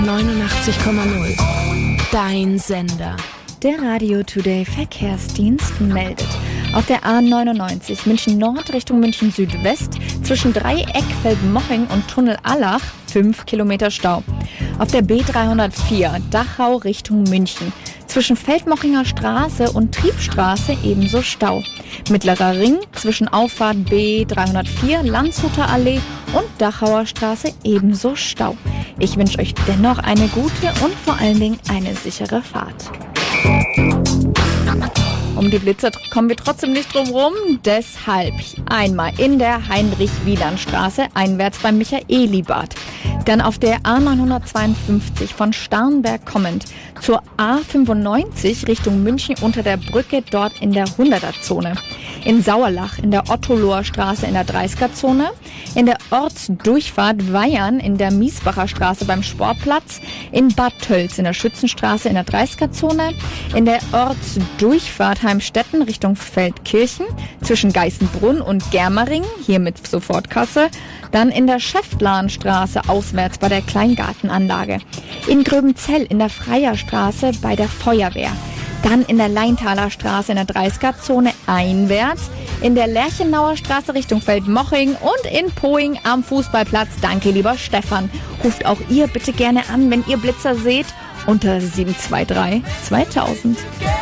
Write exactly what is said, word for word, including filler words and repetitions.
neunundachtzig Komma null. Dein Sender. Der Radio Today Verkehrsdienst meldet. Auf der A neunundneunzig München Nord Richtung München Südwest zwischen Dreieck Feldmoching und Tunnel Allach fünf Kilometer Stau. Auf der B dreihundertvier Dachau Richtung München zwischen Feldmochinger Straße und Triebstraße ebenso Stau. Mittlerer Ring zwischen Auffahrt B dreihundertvier Landshuter Allee und Dachauer Straße ebenso Stau. Ich wünsche euch dennoch eine gute und vor allen Dingen eine sichere Fahrt. Um die Blitzer kommen wir trotzdem nicht drum rum, deshalb einmal in der Heinrich-Wieland-Straße einwärts beim Michaelibad. Dann auf der A neunhundertzweiundfünfzig von Starnberg kommend zur A fünfundneunzig Richtung München unter der Brücke dort in der hunderter-Zone. In Sauerlach in der Otto-Loher Straße in der dreißiger-Zone. In der Ortsdurchfahrt Weyern in der Miesbacher Straße beim Sportplatz. In Bad Tölz in der Schützenstraße in der dreißiger-Zone. In der Ortsdurchfahrt Heimstetten Richtung Feldkirchen zwischen Geißenbrunn und Germering, hier mit Sofortkasse. Dann in der Schäftlarnstraße auswärts bei der Kleingartenanlage. In Gröbenzell in der Freierstraße bei der Feuerwehr. Dann in der Leintaler Straße in der dreißiger-Zone einwärts. In der Lerchenauer Straße Richtung Feldmoching und in Poing am Fußballplatz. Danke, lieber Stefan. Ruft auch ihr bitte gerne an, wenn ihr Blitzer seht, unter sieben zwei drei zweitausend.